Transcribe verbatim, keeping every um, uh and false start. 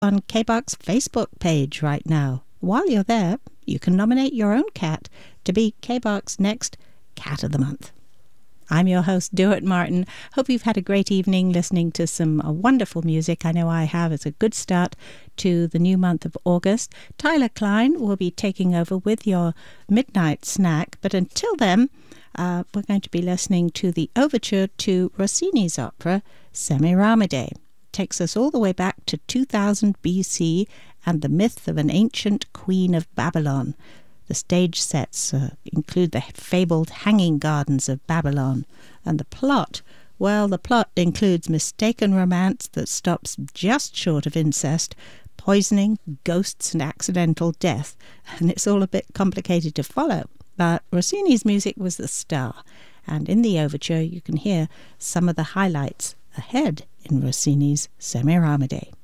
on K B O K's Facebook page right now. While you're there, you can nominate your own cat to be K B O K's next Cat of the Month. I'm your host, Duart Martin. Hope you've had a great evening listening to some uh, wonderful music. I know I have. It's a good start to the new month of August. Tyler Klein will be taking over with your midnight snack. But until then, uh, we're going to be listening to the overture to Rossini's opera, Semiramide. It takes us all the way back to two thousand B C and the myth of an ancient queen of Babylon. The stage sets uh, include the fabled hanging gardens of Babylon. And the plot, well, the plot includes mistaken romance that stops just short of incest, poisoning, ghosts and accidental death. And it's all a bit complicated to follow. But Rossini's music was the star. And in the overture you can hear some of the highlights ahead in Rossini's Semiramide.